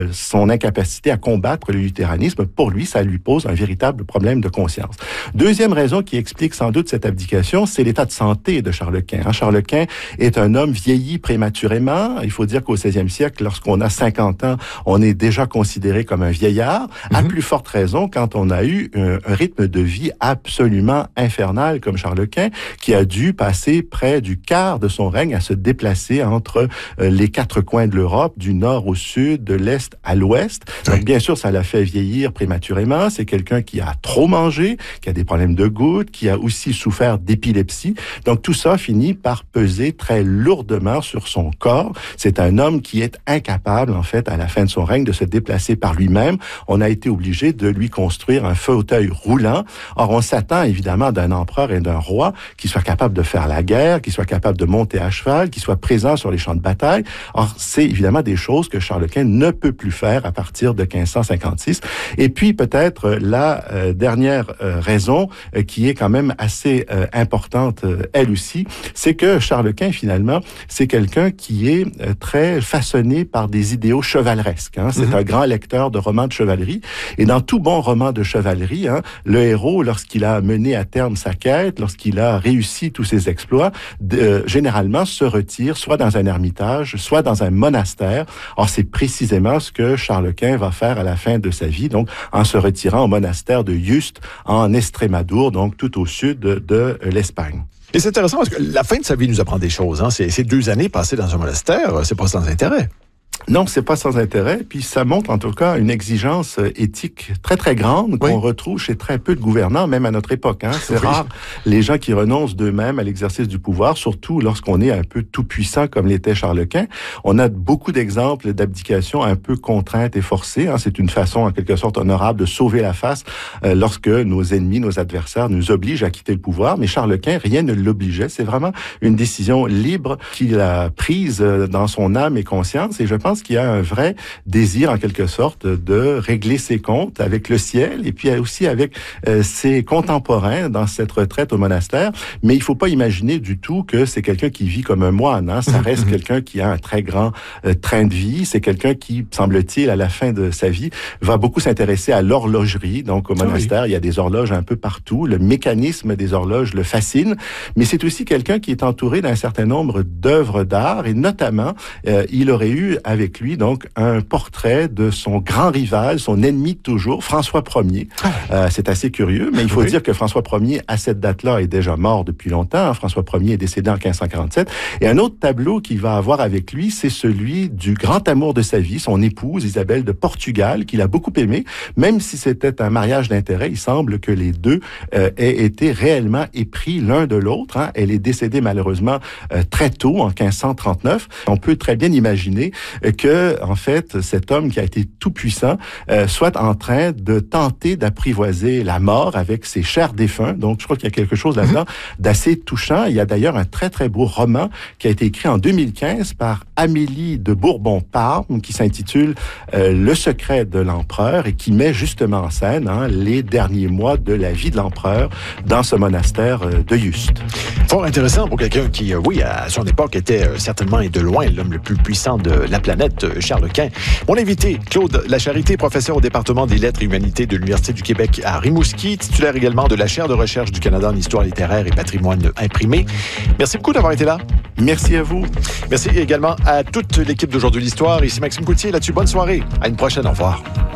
son incapacité à combattre le luthéranisme. Pour lui, ça lui pose un véritable problème de conscience. Deuxième raison qui explique sans doute cette abdication, c'est l'état de santé de Charles Quint. Charles Quint est un homme vieilli prématurément. Il faut dire qu'au 16e siècle, lorsqu'on a 50 ans, on est déjà considéré comme un vieillard. À plus forte raison quand on a eu un rythme de vie absolument infernal comme Charles Quint, qui a dû passer près du quart de son règne à se déplacer entre les quatre coins de l'Europe, du nord au sud, de l'est à l'ouest. Donc, bien sûr, ça l'a fait vieillir prématurément. C'est quelqu'un qui a trop mangé, qui a des problèmes de goutte, qui a aussi souffert d'épilepsie. Donc, tout ça finit par peser très lourdement sur son corps. C'est un homme qui est incapable, en fait, à la fin de son règne, de se déplacer par lui-même. On a été obligé de lui construire un fauteuil roulant. Or, on s'attend évidemment d'un empereur et d'un roi qui soit capable de faire la guerre, qui soit capable de monter à cheval, qui soit présent sur les champs de bataille. Or, c'est évidemment des choses que Charles Quint ne peut plus faire à partir de 1556. Et puis, peut-être la dernière raison qui est quand même assez importante, elle aussi, c'est que Charles Quint, finalement, c'est quelqu'un qui est très façonné par des idéaux chevaleresques. C'est un grand lecteur de romans de chevalerie. Et dans tout bon roman de chevalerie, le héros, lorsqu'il a mené à terme sa quête, lorsqu'il a réussi tous ses exploits, généralement se retire soit dans un ermitage, soit dans un monastère. Or, c'est précisément ce que Charles Quint va faire à la fin de sa vie, donc en se retirant au monastère de Yuste, en Estrémadour, donc tout au sud de l'Espagne. Et c'est intéressant parce que la fin de sa vie nous apprend des choses. Ces 2 années passées dans un monastère, c'est pas sans intérêt. Non, c'est pas sans intérêt. Puis ça montre en tout cas une exigence éthique très, très grande qu'on retrouve chez très peu de gouvernants, même à notre époque. C'est rare les gens qui renoncent d'eux-mêmes à l'exercice du pouvoir, surtout lorsqu'on est un peu tout-puissant comme l'était Charles Quint. On a beaucoup d'exemples d'abdication un peu contrainte et forcée. C'est une façon, en quelque sorte, honorable de sauver la face lorsque nos ennemis, nos adversaires nous obligent à quitter le pouvoir. Mais Charles Quint, rien ne l'obligeait. C'est vraiment une décision libre qu'il a prise dans son âme et conscience. Et je pense qu'il y a un vrai désir, en quelque sorte, de régler ses comptes avec le ciel et puis aussi avec ses contemporains dans cette retraite au monastère. Mais il faut pas imaginer du tout que c'est quelqu'un qui vit comme un moine. Ça reste quelqu'un qui a un très grand train de vie. C'est quelqu'un qui, semble-t-il, à la fin de sa vie, va beaucoup s'intéresser à l'horlogerie. Donc, au monastère, il y a des horloges un peu partout. Le mécanisme des horloges le fascine. Mais c'est aussi quelqu'un qui est entouré d'un certain nombre d'œuvres d'art et notamment, il aurait eu avec lui donc un portrait de son grand rival, son ennemi de toujours, François Ier. C'est assez curieux, mais il faut dire que François Ier, à cette date-là, est déjà mort depuis longtemps. François Ier est décédé en 1547. Et un autre tableau qu'il va avoir avec lui, c'est celui du grand amour de sa vie, son épouse Isabelle de Portugal, qu'il a beaucoup aimé. Même si c'était un mariage d'intérêt, il semble que les deux aient été réellement épris l'un de l'autre. Elle est décédée malheureusement très tôt, en 1539. On peut très bien imaginer que, en fait, cet homme qui a été tout puissant soit en train de tenter d'apprivoiser la mort avec ses chers défunts. Donc, je crois qu'il y a quelque chose là-dedans d'assez touchant. Il y a d'ailleurs un très, très beau roman qui a été écrit en 2015 par Amélie de Bourbon-Parme qui s'intitule Le secret de l'empereur et qui met justement en scène les derniers mois de la vie de l'empereur dans ce monastère de Yuste. Fort intéressant pour quelqu'un qui, à son époque, était certainement et de loin l'homme le plus puissant de la planète, Charles Quint. Mon invité, Claude Lacharité, professeur au département des lettres et humanités de l'Université du Québec à Rimouski, titulaire également de la chaire de recherche du Canada en histoire littéraire et patrimoine imprimé. Merci beaucoup d'avoir été là. Merci à vous. Merci également à toute l'équipe d'Aujourd'hui l'Histoire. Ici Maxime Coutier, là-dessus, bonne soirée. À une prochaine, au revoir.